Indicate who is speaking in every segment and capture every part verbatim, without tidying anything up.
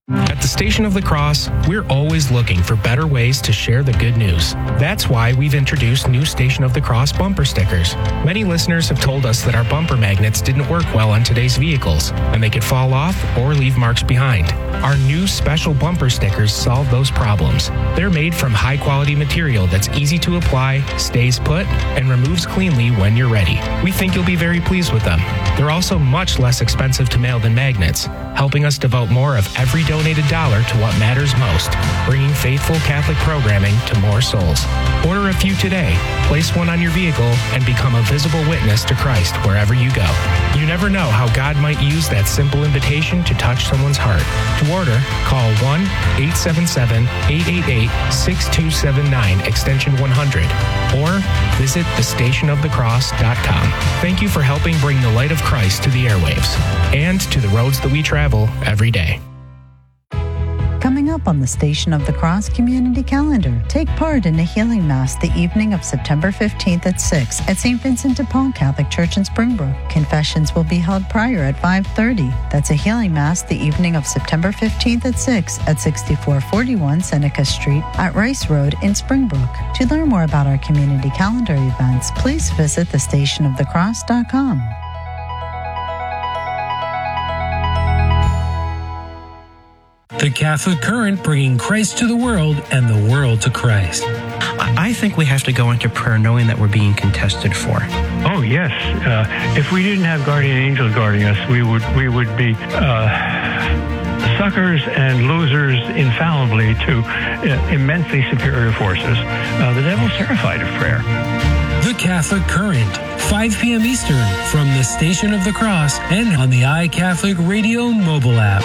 Speaker 1: At the Station of the Cross, we're always looking for better ways to share the good news. That's why we've introduced new Station of the Cross bumper stickers. Many listeners have told us that our bumper magnets didn't work well on today's vehicles, and they could fall off or leave marks behind. Our new special bumper stickers solve those problems. They're made from high-quality material that's easy to apply, stays put, and removes cleanly when you're ready. We think you'll be very pleased with them. They're also much less expensive to mail than magnets, helping us devote more of every donated dollar to what matters most, bringing faithful Catholic programming to more souls. Order a few today, place one on your vehicle, and become a visible witness to Christ wherever you go. You never know how God might use that simple invitation to touch someone's heart. To order, call one eight seven seven, eight eight eight, six two seven nine, extension one hundred, or visit the station of the cross dot com. Thank you for helping bring the light of Christ to the airwaves and to the roads that we travel every day.
Speaker 2: Coming up on the Station of the Cross Community Calendar, take part in a healing mass the evening of September fifteenth at six at Saint Vincent de Paul Catholic Church in Springbrook. Confessions will be held prior at five thirty. That's a healing mass the evening of September fifteenth at six at sixty-four forty-one Seneca Street at Rice Road in Springbrook. To learn more about our community calendar events, please visit the station of the cross dot com.
Speaker 3: The Catholic Current, bringing Christ to the world and the world to Christ.
Speaker 4: I think we have to go into prayer knowing that we're being contested for.
Speaker 5: Oh, yes. Uh, if we didn't have guardian angels guarding us, we would we would be uh, suckers and losers infallibly to uh, immensely superior forces. Uh, the devil's terrified of prayer.
Speaker 3: The Catholic Current, five p.m. Eastern, from the Station of the Cross and on the iCatholic Radio mobile app.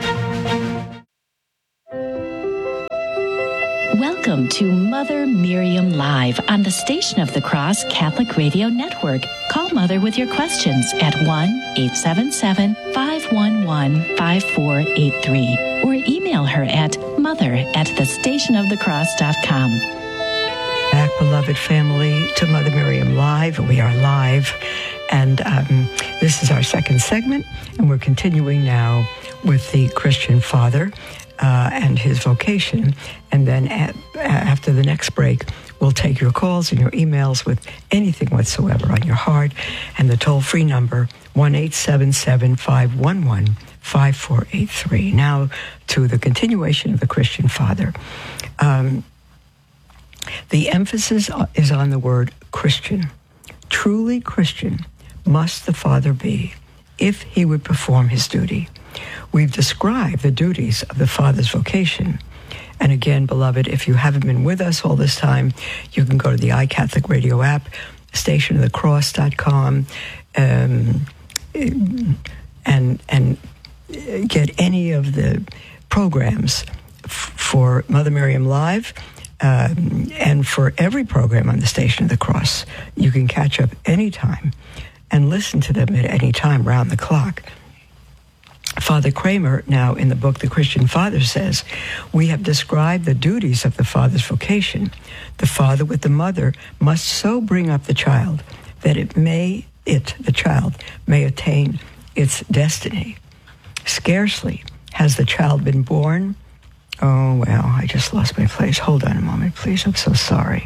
Speaker 6: Welcome to Mother Miriam Live on the Station of the Cross Catholic Radio Network. Call Mother with your questions at one eight seven seven, five one one, five four eight three or email her at mother at the station of the cross dot com.
Speaker 7: Back, beloved family, to Mother Miriam Live. We are live, and um, this is our second segment, and we're continuing now with the Christian father Uh, and his vocation. And then at, after the next break, we'll take your calls and your emails with anything whatsoever on your heart. And the toll-free number, one eight seven seven, five one one, five four eight three. Now to the continuation of the Christian father. Um, the emphasis is on the word Christian. Truly Christian must the father be if he would perform his duty. We've described the duties of the father's vocation. And again, beloved, if you haven't been with us all this time, you can go to the iCatholic Radio app, station of the cross dot com, um, and and get any of the programs f- for Mother Miriam Live, um, and for every program on the Station of the Cross. You can catch up anytime and listen to them at any time, round the clock. Father Kramer, now in the book The Christian Father, says, we have described the duties of the father's vocation. The father with the mother must so bring up the child that it may, it, the child, may attain its destiny. Scarcely has the child been born. Oh, well, I just lost my place. Hold on a moment, please. I'm so sorry.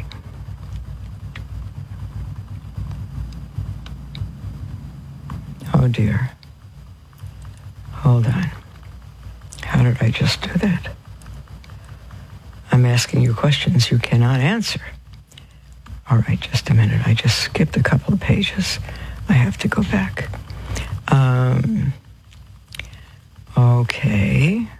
Speaker 7: Oh, dear. Hold on. How did I just do that? I'm asking you questions you cannot answer. All right, just a minute. I just skipped a couple of pages. I have to go back. Um, okay.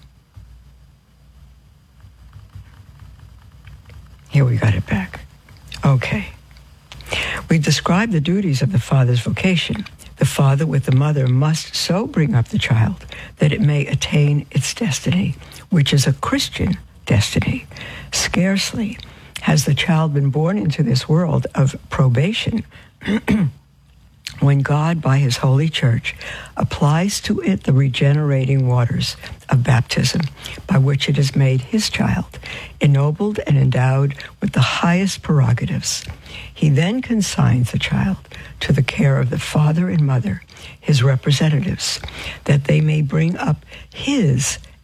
Speaker 7: Here, we got it back. Okay. We describe the duties of the father's vocation. The father with the mother must so bring up the child that it may attain its destiny, which is a Christian destiny. Scarcely has the child been born into this world of probation when God, by his holy church, applies to it the regenerating waters of baptism, by which it is made his child, ennobled and endowed with the highest prerogatives. He then consigns the child to the care of the father and mother, his representatives, that they may bring up his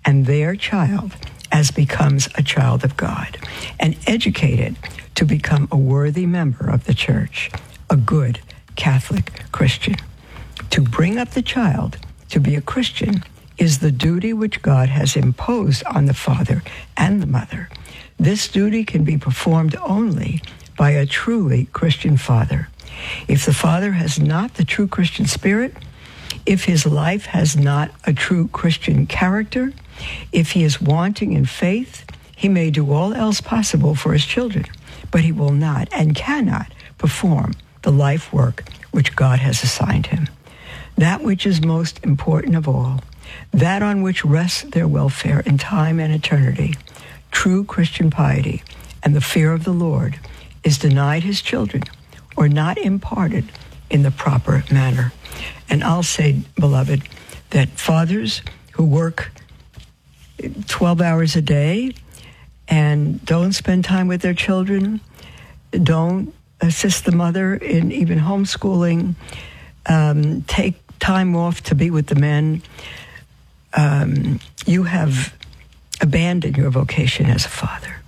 Speaker 7: and their child as becomes a child of God, and educated to become a worthy member of the church, a good Catholic Christian. To bring up the child to be a Christian is the duty which God has imposed on the father and the mother. This duty can be performed only by a truly Christian father. If the father has not the true Christian spirit, if his life has not a true Christian character, if he is wanting in faith, he may do all else possible for his children, but he will not and cannot perform the life work which God has assigned him. That which is most important of all, that on which rests their welfare in time and eternity, true Christian piety and the fear of the Lord, is denied his children or not imparted in the proper manner. And I'll say, beloved, that fathers who work twelve hours a day and don't spend time with their children, don't assist the mother in even homeschooling, um, take time off to be with the men, um, you have abandoned your vocation as a father.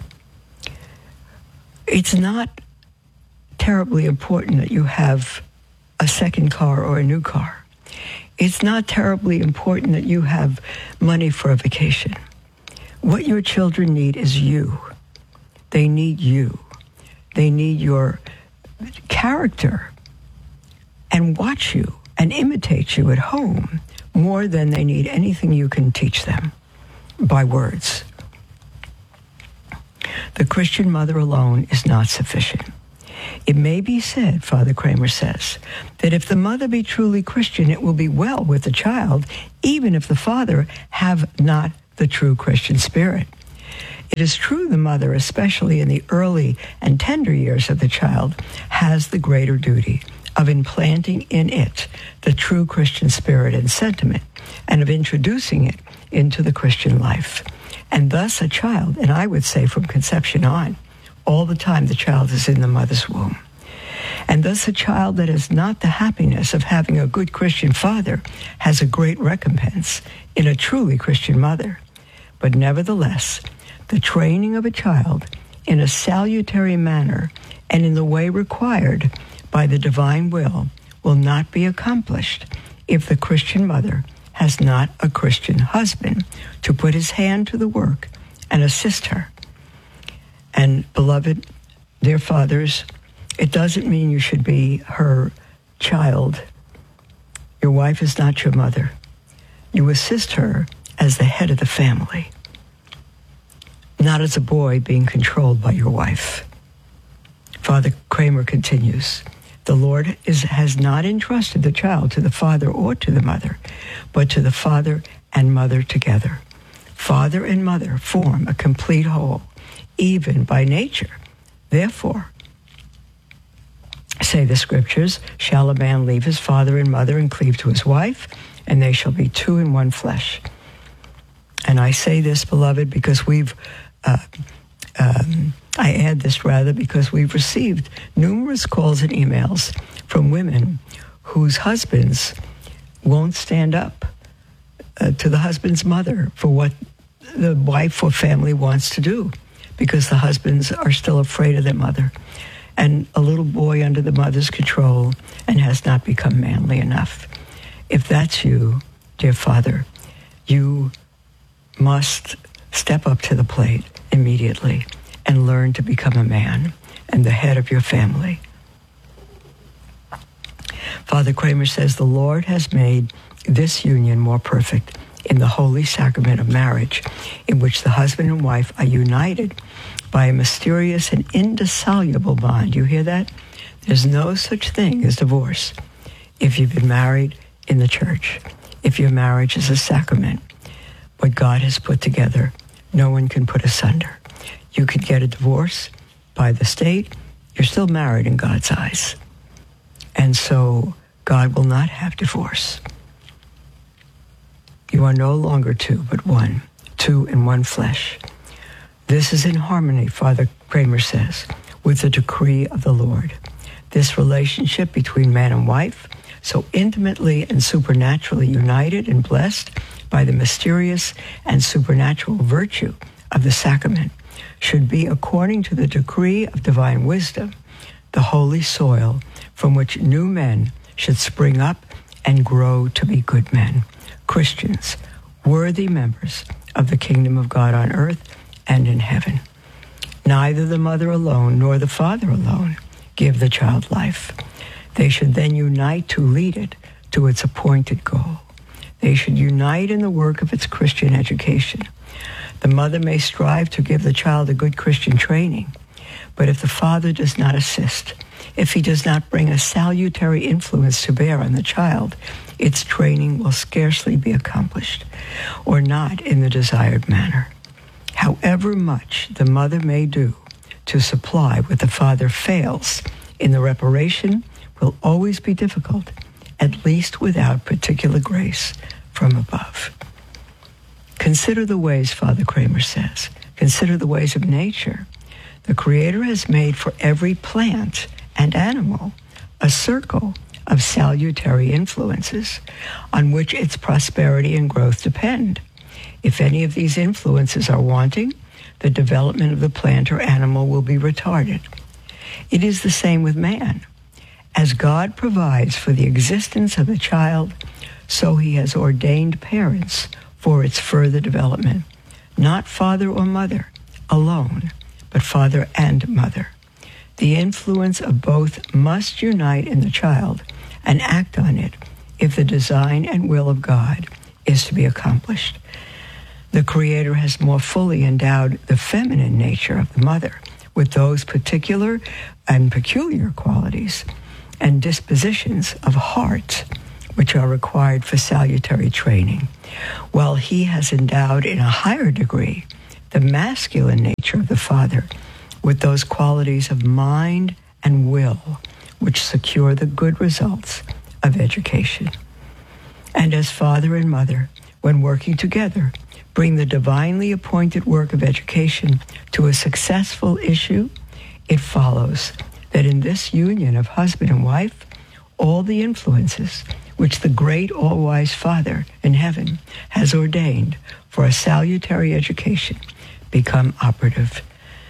Speaker 7: It's not terribly important that you have a second car or a new car. It's not terribly important that you have money for a vacation. What your children need is you. They need you. They need your character and watch you and imitate you at home more than they need anything you can teach them by words. The Christian mother alone is not sufficient. It may be said, Father Kramer says, that if the mother be truly Christian, it will be well with the child, even if the father have not the true Christian spirit. It is true the mother, especially in the early and tender years of the child, has the greater duty of implanting in it the true Christian spirit and sentiment, and of introducing it into the Christian life. And thus a child, and I would say from conception on, all the time the child is in the mother's womb. And thus a child that has not the happiness of having a good Christian father has a great recompense in a truly Christian mother. But nevertheless, the training of a child in a salutary manner and in the way required by the divine will will not be accomplished if the Christian mother has not a Christian husband to put his hand to the work and assist her. And beloved, dear fathers, it doesn't mean you should be her child. Your wife is not your mother. You assist her as the head of the family, not as a boy being controlled by your wife. Father Kramer continues, the Lord is, has not entrusted the child to the father or to the mother, but to the father and mother together. Father and mother form a complete whole, even by nature. Therefore, say the scriptures, shall a man leave his father and mother and cleave to his wife, and they shall be two in one flesh. And I say this, beloved, because we've, uh, um, I add this rather because we've received numerous calls and emails from women whose husbands won't stand up uh, to the husband's mother for what the wife or family wants to do, because the husbands are still afraid of their mother and a little boy under the mother's control and has not become manly enough. If that's you, dear father, you must step up to the plate immediately and learn to become a man and the head of your family. Father Kramer says the Lord has made this union more perfect in the holy sacrament of marriage, in which the husband and wife are united by a mysterious and indissoluble bond. You hear that? There's no such thing as divorce if you've been married in the church, if your marriage is a sacrament. What God has put together, no one can put asunder. You could get a divorce by the state, you're still married in God's eyes. And so God will not have divorce. You are no longer two, but one, two in one flesh. This is in harmony, Father Kramer says, with the decree of the Lord. This relationship between man and wife, so intimately and supernaturally united and blessed by the mysterious and supernatural virtue of the sacrament should be, according to the decree of divine wisdom, the holy soil from which new men should spring up and grow to be good men, Christians, worthy members of the kingdom of God on earth and in heaven. Neither the mother alone nor the father alone give the child life. They should then unite to lead it to its appointed goal. They should unite in the work of its Christian education. The mother may strive to give the child a good Christian training, but if the father does not assist, if he does not bring a salutary influence to bear on the child, its training will scarcely be accomplished, or not in the desired manner. However much the mother may do to supply what the father fails in, the reparation will always be difficult, at least without particular grace from above. Consider the ways, Father Kramer says, consider the ways of nature. The Creator has made for every plant and animal a circle of salutary influences on which its prosperity and growth depend. If any of these influences are wanting, the development of the plant or animal will be retarded. It is the same with man. As God provides for the existence of the child, so he has ordained parents for its further development, not father or mother alone, but father and mother. The influence of both must unite in the child and act on it if the design and will of God is to be accomplished. The Creator has more fully endowed the feminine nature of the mother with those particular and peculiar qualities and dispositions of heart which are required for salutary training, while he has endowed in a higher degree the masculine nature of the father with those qualities of mind and will which secure the good results of education. And as father and mother, when working together, bring the divinely appointed work of education to a successful issue, it follows that in this union of husband and wife, all the influences which the great all-wise Father in heaven has ordained for a salutary education become operative.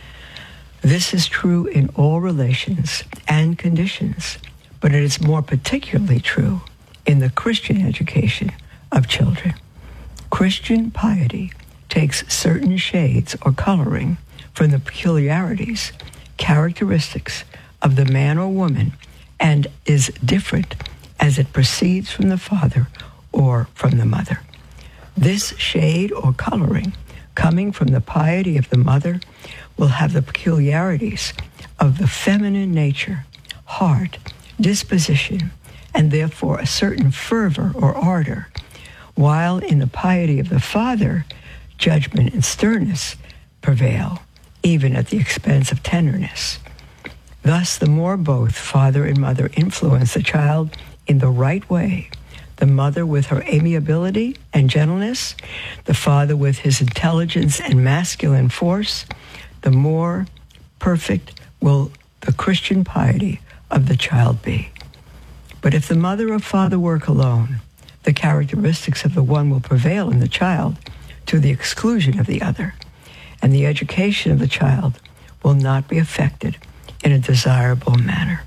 Speaker 7: This is true in all relations and conditions, but it is more particularly true in the Christian education of children. Christian piety takes certain shades or coloring from the peculiarities, characteristics of the man or woman, and is different as it proceeds from the father or from the mother. This shade or coloring coming from the piety of the mother will have the peculiarities of the feminine nature, heart, disposition, and therefore a certain fervor or ardor, while in the piety of the father, judgment and sternness prevail, even at the expense of tenderness. Thus, the more both father and mother influence the child in the right way, the mother with her amiability and gentleness, the father with his intelligence and masculine force, the more perfect will the Christian piety of the child be. But if the mother or father work alone, the characteristics of the one will prevail in the child to the exclusion of the other, and the education of the child will not be affected in a desirable manner.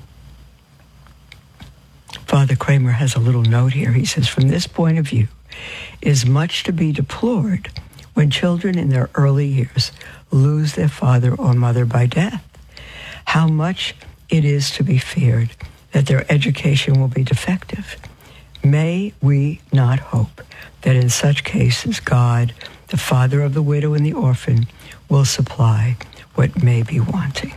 Speaker 7: Father Kramer has a little note here. He says, from this point of view, it is much to be deplored when children in their early years lose their father or mother by death. How much it is to be feared that their education will be defective. May we not hope that in such cases God, the father of the widow and the orphan, will supply what may be wanting.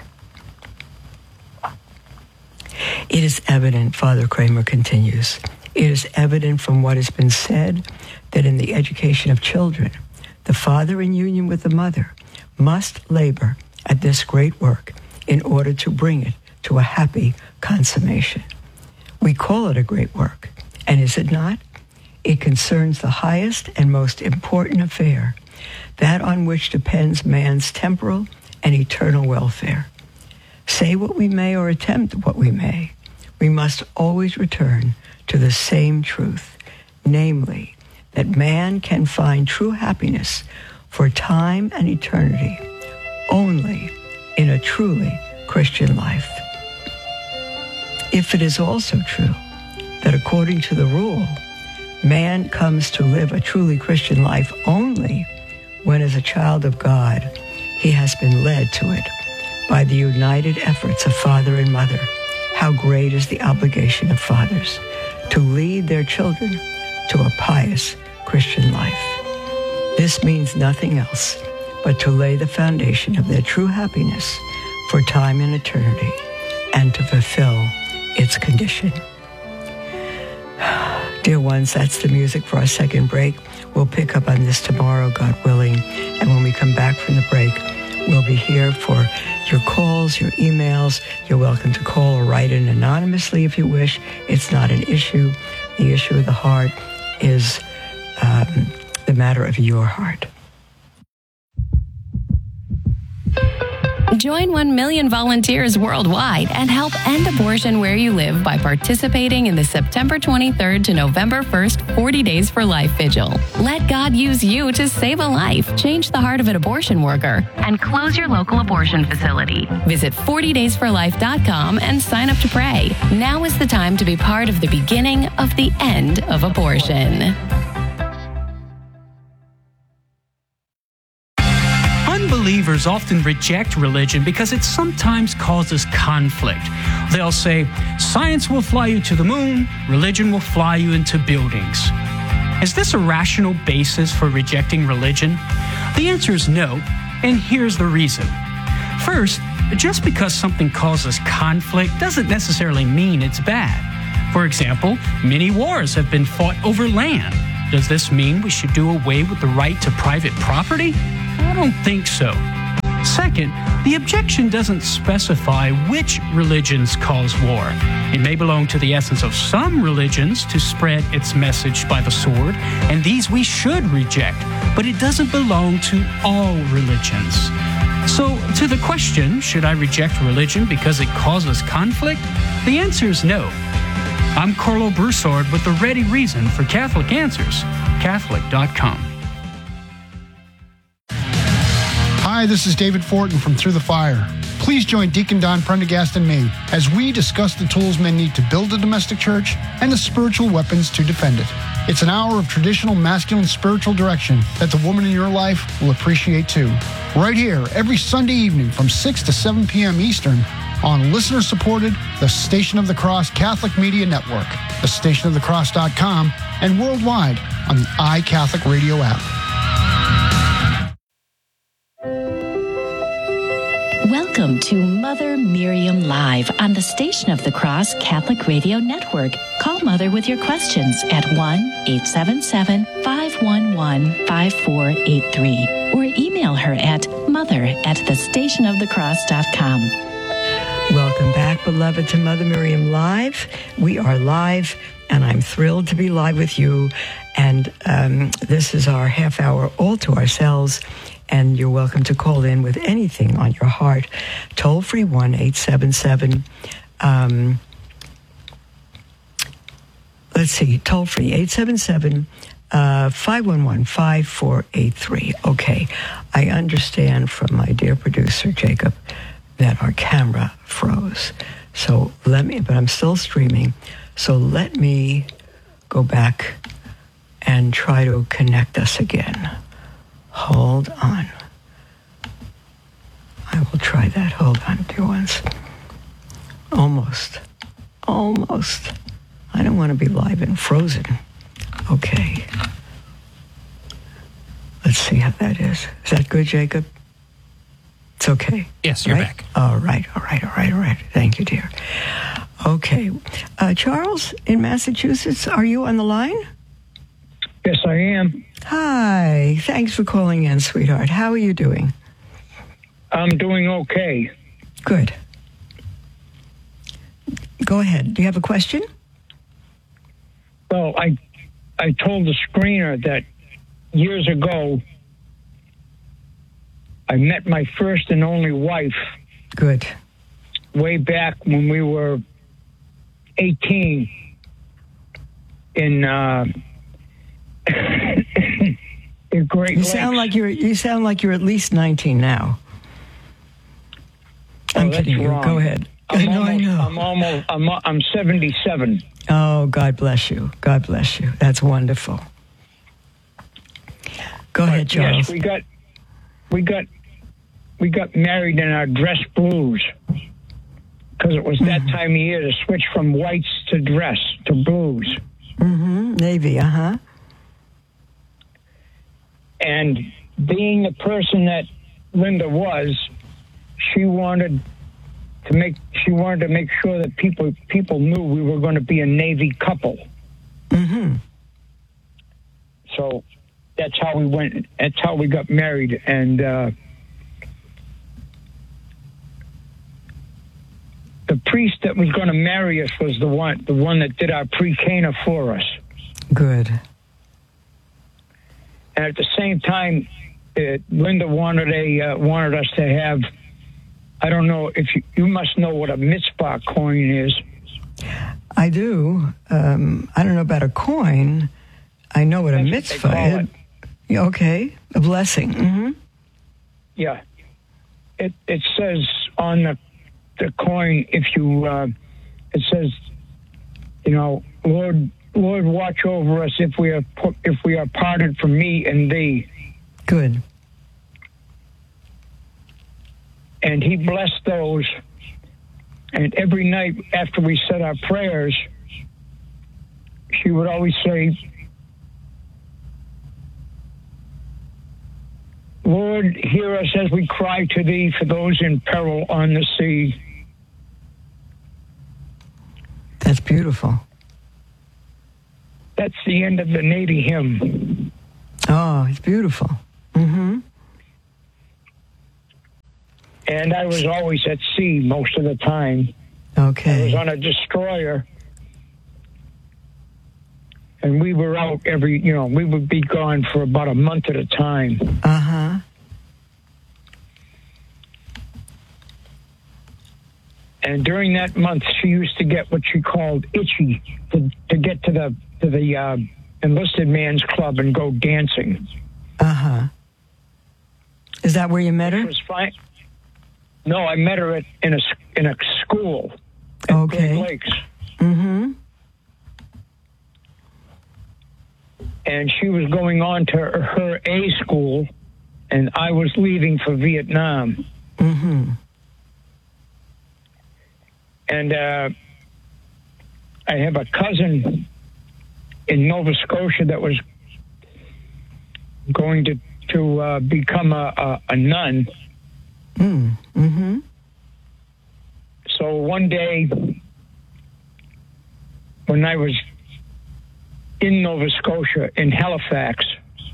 Speaker 7: It is evident, Father Kramer continues, it is evident from what has been said that in the education of children, the father in union with the mother must labor at this great work in order to bring it to a happy consummation. We call it a great work, and is it not? It concerns the highest and most important affair, that on which depends man's temporal and eternal welfare. Say what we may or attempt what we may, we must always return to the same truth, namely, that man can find true happiness for time and eternity only in a truly Christian life. If it is also true that according to the rule, man comes to live a truly Christian life only when, as a child of God, he has been led to it by the united efforts of father and mother, how great is the obligation of fathers to lead their children to a pious Christian life. This means nothing else but to lay the foundation of their true happiness for time and eternity and to fulfill its condition. Dear ones, that's the music for our second break. We'll pick up on this tomorrow, God willing. And when we come back from the break, we'll be here for your calls, your emails. You're welcome to call or write in anonymously if you wish. It's not an issue. The issue of the heart is um, the matter of your heart.
Speaker 8: Join one million volunteers worldwide and help end abortion where you live by participating in the September twenty-third to November first forty Days for Life Vigil. Let God use you to save a life, change the heart of an abortion worker, and close your local abortion facility. Visit forty days for life dot com and sign up to pray. Now is the time to be part of the beginning of the end of abortion.
Speaker 9: Unbelievers often reject religion because it sometimes causes conflict. They'll say, science will fly you to the moon, religion will fly you into buildings. Is this a rational basis for rejecting religion? The answer is no, and here's the reason. First, just because something causes conflict doesn't necessarily mean it's bad. For example, many wars have been fought over land. Does this mean we should do away with the right to private property? I don't think so. Second, the objection doesn't specify which religions cause war. It may belong to the essence of some religions to spread its message by the sword, and these we should reject, but it doesn't belong to all religions. So, to the question, should I reject religion because it causes conflict? The answer is no. I'm Carlo Broussard with the ready reason for Catholic Answers, Catholic dot com.
Speaker 10: Hi, this is David Fortin from Through the Fire. Please join Deacon Don Prendergast and me as we discuss the tools men need to build a domestic church and the spiritual weapons to defend it. It's an hour of traditional masculine spiritual direction that the woman in your life will appreciate too. Right here, every Sunday evening from six to seven p.m. Eastern on listener-supported The Station of the Cross Catholic Media Network, the station of the cross dot com, and worldwide on the iCatholic Radio app.
Speaker 6: Welcome to Mother Miriam Live on the Station of the Cross Catholic Radio Network. Call Mother with your questions at one eight seven seven, five one one, five four eight three or email her at mother at the station of the cross dot com.
Speaker 7: Welcome back, beloved, to Mother Miriam Live. We are live, and I'm thrilled to be live with you. And um, this is our half hour all to ourselves. And you're welcome to call in with anything on your heart. Toll free one eight seven seven. Um, let's see, toll free eight seven seven, five one one, five four eight three. Okay, I understand from my dear producer, Jacob, that our camera froze. So let me, but I'm still streaming. So let me go back and try to connect us again. Hold on. I will try that. Hold on, dear ones. Almost. Almost. I don't want to be live and frozen. Okay. Let's see how that is. Is that good, Jacob? It's okay.
Speaker 9: Yes, you're
Speaker 7: right?
Speaker 9: back.
Speaker 7: All right, all right, all right, all right. Thank you, dear. Okay. Uh, Charles, in Massachusetts, are you on the line?
Speaker 11: Yes, I am.
Speaker 7: Hi. Thanks for calling in, sweetheart. How are you doing?
Speaker 11: I'm doing okay.
Speaker 7: Good. Go ahead. Do you have a question?
Speaker 11: Well, I I told the screener that years ago I met my first and only wife.
Speaker 7: Good.
Speaker 11: Way back when we were eighteen in uh the Great
Speaker 7: You
Speaker 11: Lakes.
Speaker 7: sound like you're. You sound like you're at least nineteen now.
Speaker 11: Oh,
Speaker 7: I'm
Speaker 11: that's
Speaker 7: kidding you.
Speaker 11: wrong.
Speaker 7: Go ahead.
Speaker 11: I'm
Speaker 7: no,
Speaker 11: almost,
Speaker 7: I know.
Speaker 11: I'm almost. I'm, I'm seventy-seven.
Speaker 7: Oh, God bless you. God bless you. That's wonderful. Go
Speaker 11: But
Speaker 7: ahead, Charles.
Speaker 11: Yes, we got, we got, we got married in our dress blues because it was that
Speaker 7: Mm-hmm.
Speaker 11: time of year to switch from whites to dress to blues.
Speaker 7: Mm-hmm. Navy, uh-huh.
Speaker 11: And being the person that Linda was, she wanted to make she wanted to make sure that people people knew we were going to be a Navy couple.
Speaker 7: Mm-hmm.
Speaker 11: So that's how we went. That's how we got married. And uh, the priest that was going to marry us was the one the one that did our pre-cana for us.
Speaker 7: Good.
Speaker 11: And at the same time, uh, Linda wanted a uh, wanted us to have. I don't know if you, you must know what a mitzvah coin is.
Speaker 7: I do. Um, I don't know about a coin. I know what a
Speaker 11: That's
Speaker 7: mitzvah
Speaker 11: what they call
Speaker 7: is. Yeah, okay, a blessing. Mm-hmm.
Speaker 11: Yeah, it it says on the the coin, if you uh, it says, you know, Lord Lord watch over us if we are if we are parted from me and thee.
Speaker 7: Good.
Speaker 11: And he blessed those. And every night after we said our prayers, she would always say, Lord, hear us as we cry to thee for those in peril on the sea.
Speaker 7: That's beautiful.
Speaker 11: That's the end of the Navy hymn.
Speaker 7: Oh, it's beautiful. Mm-hmm.
Speaker 11: And I was always at sea most of the time.
Speaker 7: Okay.
Speaker 11: I was on a destroyer. And we were out every, you know, we would be gone for about a month at a time.
Speaker 7: Uh-huh.
Speaker 11: And during that month, she used to get what she called itchy to, to get to the to the uh, enlisted man's club and go dancing.
Speaker 7: Uh-huh. Is that where you met her?
Speaker 11: It was fine. No, I met her at, in a in a school at
Speaker 7: Okay.
Speaker 11: Great Lakes,
Speaker 7: Mm-hmm.
Speaker 11: and she was going on to her, her A school, and I was leaving for Vietnam.
Speaker 7: Mm-hmm.
Speaker 11: And uh, I have a cousin in Nova Scotia that was going to to uh, become a, a, a nun.
Speaker 7: Mm. Mm-hmm.
Speaker 11: So one day, when I was in Nova Scotia, in Halifax,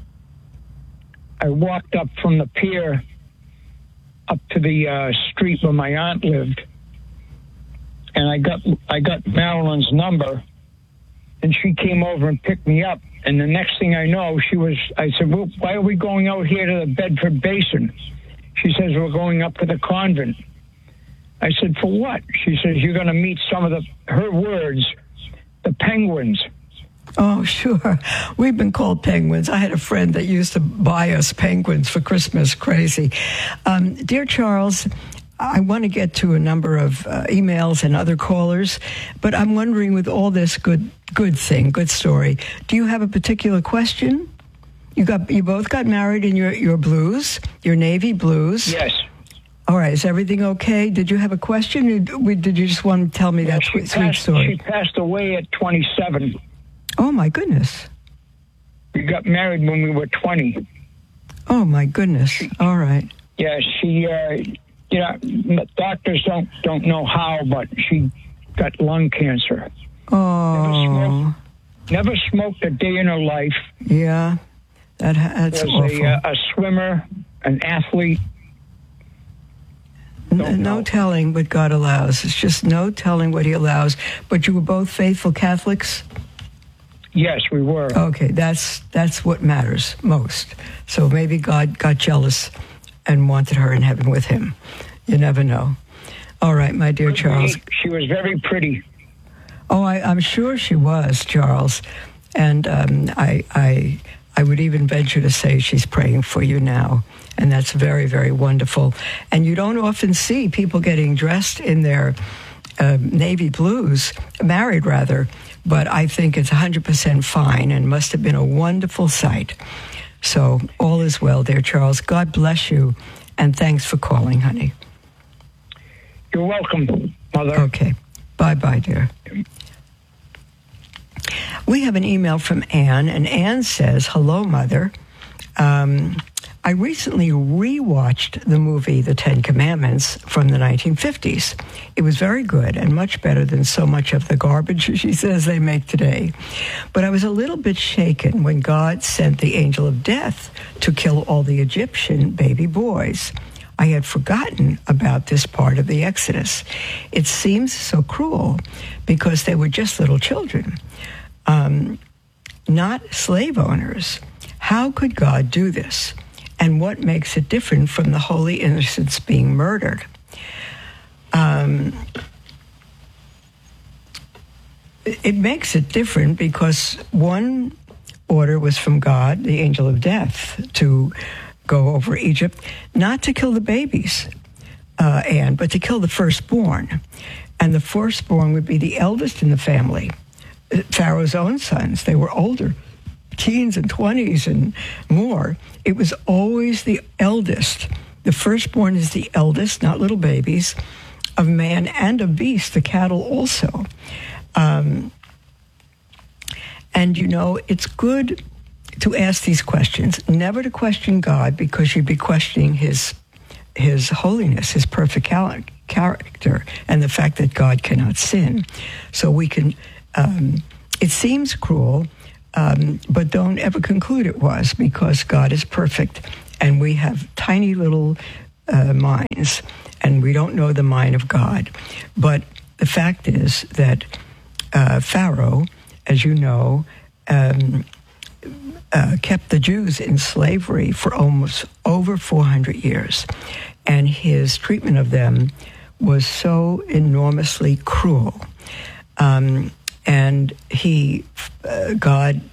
Speaker 11: I walked up from the pier up to the uh, street where my aunt lived, and I got I got Marilyn's number, and she came over and picked me up. And the next thing I know, she was. I said, "Well, why are we going out here to the Bedford Basin?" She says, "We're going up to the convent." I said, "For what?" She says, "You're going to meet some of the," her words, "the penguins."
Speaker 7: Oh, sure. We've been called penguins. I had a friend that used to buy us penguins for Christmas. Crazy. Um, dear Charles, I want to get to a number of uh, emails and other callers, but I'm wondering, with all this good good thing, good story, do you have a particular question? You got you both got married in your, your blues, your Navy blues.
Speaker 11: Yes.
Speaker 7: All right. Is everything okay? Did you have a question, or did you just want to tell me
Speaker 11: Well,
Speaker 7: that
Speaker 11: she
Speaker 7: sweet, sweet
Speaker 11: passed,
Speaker 7: story?
Speaker 11: She passed away at twenty-seven.
Speaker 7: Oh, my goodness.
Speaker 11: We got married when we were twenty.
Speaker 7: Oh, my goodness. All right.
Speaker 11: Yeah, she, uh, you know, doctors don't, don't know how, but she got lung cancer.
Speaker 7: Oh.
Speaker 11: Never smoked, never smoked a day in her life.
Speaker 7: Yeah. That, that's
Speaker 11: was
Speaker 7: awful.
Speaker 11: a, uh, a swimmer, an athlete.
Speaker 7: N- no telling what God allows. It's just no telling what he allows. But you were both faithful Catholics?
Speaker 11: Yes, we were.
Speaker 7: Okay, that's that's what matters most. So maybe God got jealous and wanted her in heaven with him. You never know. All right, my dear Charles.
Speaker 11: She was very pretty.
Speaker 7: Oh, I, I'm sure she was, Charles. And um, I, I I would even venture to say she's praying for you now. And that's very, very wonderful. And you don't often see people getting dressed in their uh, navy blues, married rather, but I think it's one hundred percent fine and must have been a wonderful sight. So all is well there, Charles. God bless you, and thanks for calling, honey.
Speaker 11: You're welcome, Mother.
Speaker 7: Okay. Bye-bye, dear. We have an email from Anne, and Anne says, hello, Mother. Um, I recently rewatched the movie The Ten Commandments from the nineteen fifties. It was very good and much better than so much of the garbage, she says, they make today. But I was a little bit shaken when God sent the angel of death to kill all the Egyptian baby boys. I had forgotten about this part of the Exodus. It seems so cruel because they were just little children, um, not slave owners. How could God do this? And what makes it different from the holy innocents being murdered? Um, it makes it different because one order was from God, the angel of death, to go over Egypt, not to kill the babies, uh, and but to kill the firstborn. And the firstborn would be the eldest in the family, Pharaoh's own sons. They were older, teens and twenties and more. It was always the eldest. The firstborn is the eldest, not little babies, of man and of beast, the cattle also. Um, and, you know, it's good to ask these questions, never to question God, because you'd be questioning his his holiness, his perfect cal- character, and the fact that God cannot sin. So we can, um, it seems cruel, um, but don't ever conclude it was, because God is perfect, and we have tiny little uh, minds, and we don't know the mind of God. But the fact is that uh, Pharaoh, as you know, um, Uh, kept the Jews in slavery for almost over four hundred years. And his treatment of them was so enormously cruel. Um, and he, uh, God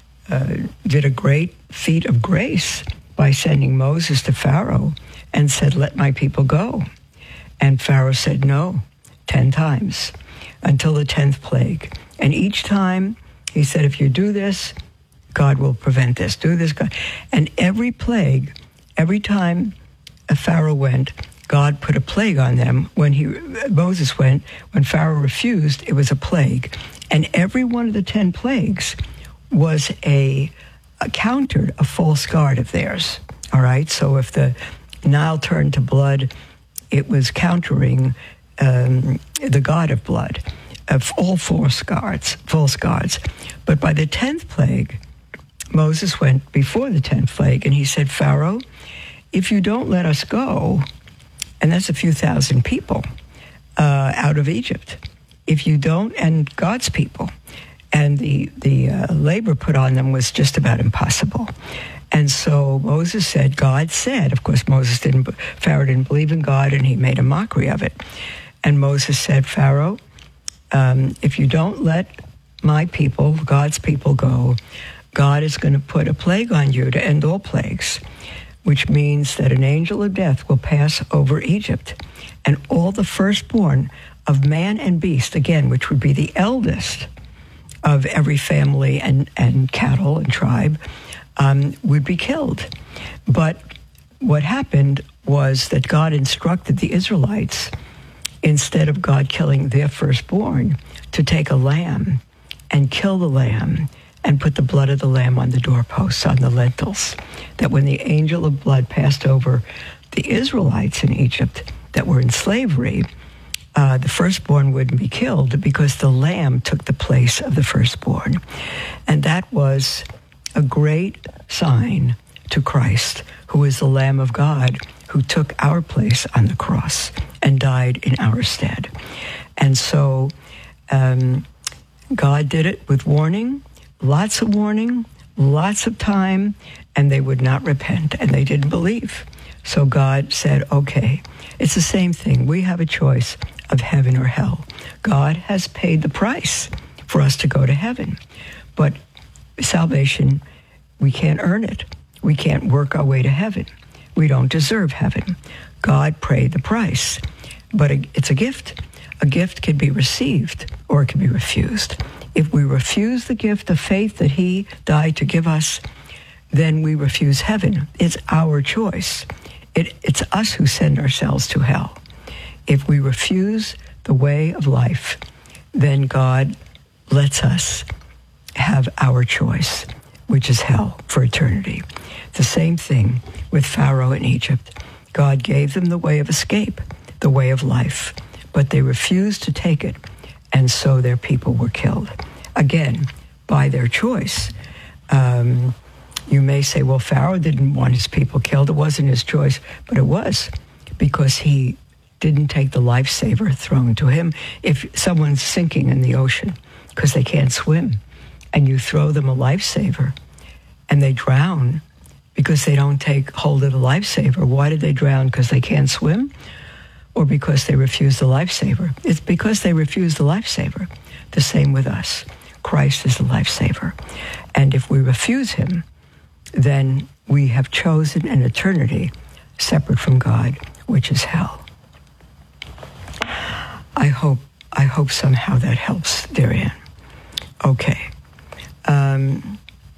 Speaker 7: uh, did a great feat of grace by sending Moses to Pharaoh and said, let my people go. And Pharaoh said no, ten times, until the tenth plague. And each time he said, if you do this, God will prevent this, do this, God. And every plague, every time a Pharaoh went, God put a plague on them. When he Moses went, when Pharaoh refused, it was a plague. And every one of the ten plagues was a, a countered a false god of theirs. All right? So if the Nile turned to blood, it was countering um, the god of blood, of all false gods, false gods. But by the tenth plague, Moses went before the tenth plague, and he said, Pharaoh, if you don't let us go, and that's a few thousand people uh, out of Egypt, if you don't, and God's people, and the, the uh, labor put on them was just about impossible. And so Moses said, God said, of course, Moses didn't, Pharaoh didn't believe in God, and he made a mockery of it. And Moses said, Pharaoh, um, if you don't let my people, God's people, go, God is going to put a plague on you to end all plagues, which means that an angel of death will pass over Egypt, and all the firstborn of man and beast, again, which would be the eldest of every family and, and cattle and tribe, um, would be killed. But what happened was that God instructed the Israelites, instead of God killing their firstborn, to take a lamb and kill the lamb and put the blood of the lamb on the doorposts, on the lintels, that when the angel of blood passed over the Israelites in Egypt that were in slavery, uh, the firstborn wouldn't be killed because the lamb took the place of the firstborn. And that was a great sign to Christ, who is the Lamb of God, who took our place on the cross and died in our stead. And so um, God did it with warning, lots of warning, lots of time, and they would not repent, and they didn't believe. So God said, okay, it's the same thing. We have a choice of heaven or hell. God has paid the price for us to go to heaven. But salvation We can't earn it. We can't work our way to heaven. We don't deserve heaven. God paid the price. But it's a gift. A gift can be received or it can be refused. If we refuse the gift of faith that he died to give us, then we refuse heaven. It's our choice. It, it's us who send ourselves to hell. If we refuse the way of life, then God lets us have our choice, which is hell for eternity. The same thing with Pharaoh in Egypt. God gave them the way of escape, the way of life, but they refused to take it, and so their people were killed. Again, by their choice. Um, you may say, well, Pharaoh didn't want his people killed. It wasn't his choice, but it was because he didn't take the lifesaver thrown to him. If someone's sinking in the ocean because they can't swim, and you throw them a lifesaver, and they drown because they don't take hold of the lifesaver. Why did they drown? Because they can't swim? Or because they refuse the lifesaver? It's because they refuse the lifesaver. The same with us. Christ is the lifesaver. And if we refuse him, then we have chosen an eternity separate from God, which is hell. I hope I hope somehow that helps, Darian. Okay. Um,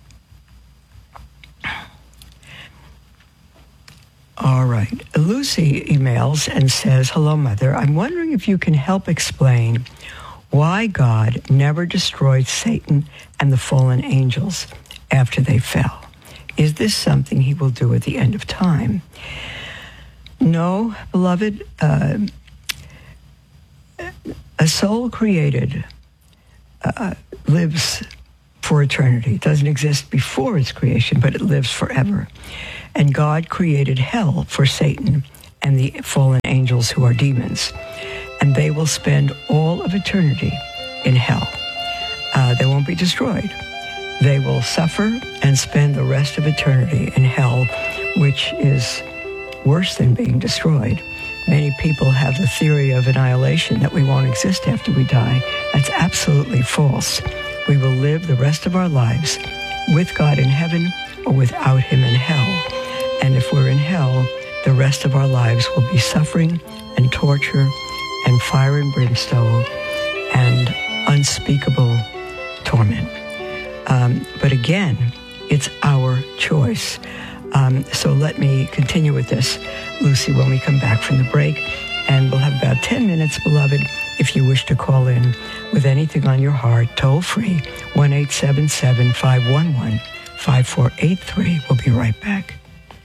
Speaker 7: all right. Lucy emails and says, hello, Mother. I'm wondering if you can help explain why God never destroyed Satan and the fallen angels after they fell. Is this something he will do at the end of time? No, beloved. Uh, a soul created uh, lives for eternity. It doesn't exist before its creation, but it lives forever. And God created hell for Satan and the fallen angels who are demons. And they will spend all of eternity in hell. Uh, they won't be destroyed. They will suffer and spend the rest of eternity in hell, which is worse than being destroyed. Many people have the theory of annihilation, that we won't exist after we die. That's absolutely false. We will live the rest of our lives with God in heaven or without him in hell. And if we're in hell, the rest of our lives will be suffering and torture and fire and brimstone and unspeakable torment. Um, but again, it's our choice. Um, so let me continue with this, Lucy, when we come back from the break. And we'll have about ten minutes, beloved, if you wish to call in with anything on your heart, toll free, one eight seven seven, five one one, five four eight three. We'll be right back.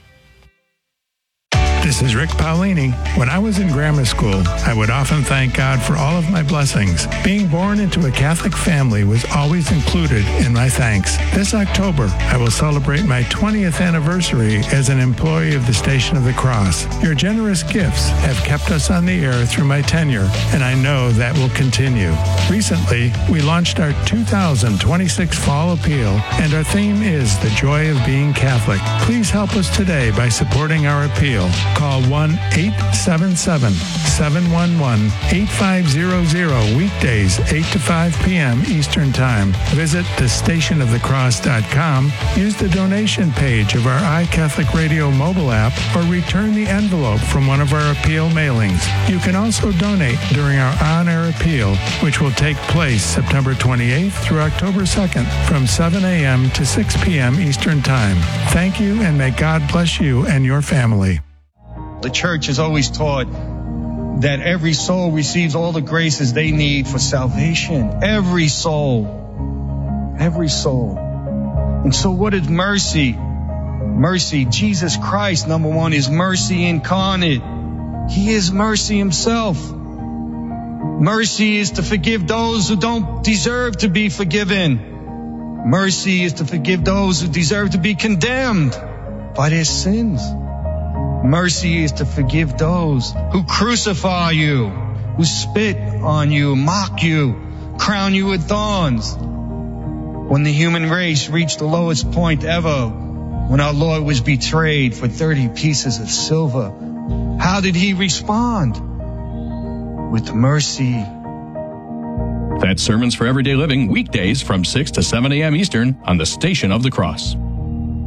Speaker 12: This is Rick Paolini. When I was in grammar school, I would often thank God for all of my blessings. Being born into a Catholic family was always included in my thanks. This October, I will celebrate my twentieth anniversary as an employee of the Station of the Cross. Your generous gifts have kept us on the air through my tenure, and I know that will continue. Recently, we launched our two thousand twenty-six Fall Appeal, and our theme is The Joy of Being Catholic. Please help us today by supporting our appeal. Call one eight seven seven, seven one one, eight five zero zero weekdays, eight to five p.m. Eastern Time. Visit the station of the cross dot com, use the donation page of our iCatholic Radio mobile app, or return the envelope from one of our appeal mailings. You can also donate during our on-air appeal, which will take place September twenty-eighth through October second from seven a.m. to six p.m. Eastern Time. Thank you, and may God bless you and your family.
Speaker 13: The church has always taught that every soul receives all the graces they need for salvation. Every soul. Every soul. And so what is mercy? Mercy, Jesus Christ, number one, is mercy incarnate. He is mercy himself. Mercy is to forgive those who don't deserve to be forgiven. Mercy is to forgive those who deserve to be condemned by their sins. Mercy is to forgive those who crucify you, who spit on you, mock you, crown you with thorns. When the human race reached the lowest point ever, when our Lord was betrayed for thirty pieces of silver, how did he respond? With mercy.
Speaker 14: That's Sermons for Everyday Living, weekdays from six to seven a.m. Eastern on the Station of the Cross.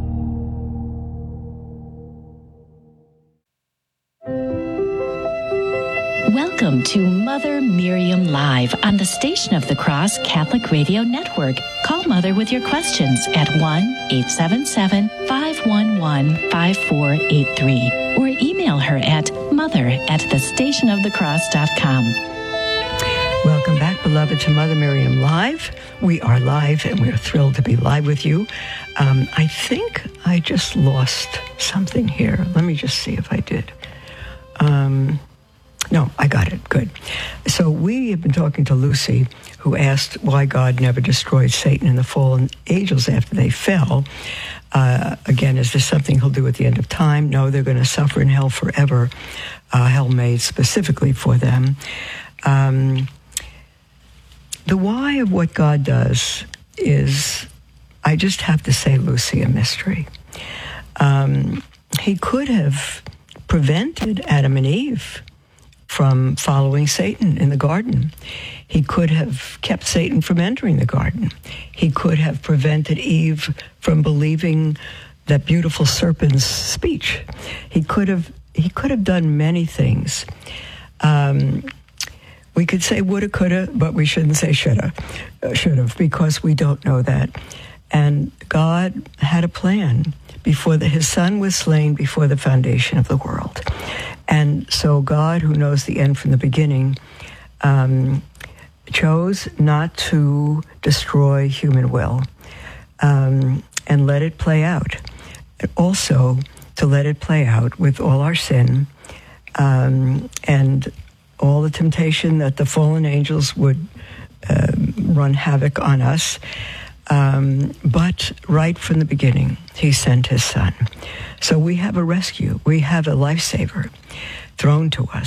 Speaker 6: Welcome to Mother Miriam Live on the Station of the Cross Catholic Radio Network. Call Mother with your questions at one eight seven seven, five one one, five four eight three or email her at mother at the station of the cross dot com.
Speaker 7: Welcome back, beloved, to Mother Miriam Live. We are live, and we're thrilled to be live with you. Um, I think I just lost something here. Let me just see if I did. Um, no, I got it. Good. So we have been talking to Lucy, who asked why God never destroyed Satan and the fallen angels after they fell. Uh, again, is this something he'll do at the end of time? No, they're going to suffer in hell forever. Uh, hell made specifically for them. Um, the why of what God does is, I just have to say, Lucy, a mystery. Um, he could have prevented Adam and Eve from following Satan in the garden. He could have kept Satan from entering the garden. He could have prevented Eve from believing that beautiful serpent's speech. He could have he could have done many things. Um, we could say woulda, coulda, but we shouldn't say shoulda, uh, should have, because we don't know that. And God had a plan before the, his son was slain before the foundation of the world. And so God, who knows the end from the beginning, um, chose not to destroy human will um, and let it play out. Also, to let it play out with all our sin um, and all the temptation that the fallen angels would uh, run havoc on us. Um, but right from the beginning, he sent his son. So we have a rescue. We have a lifesaver thrown to us.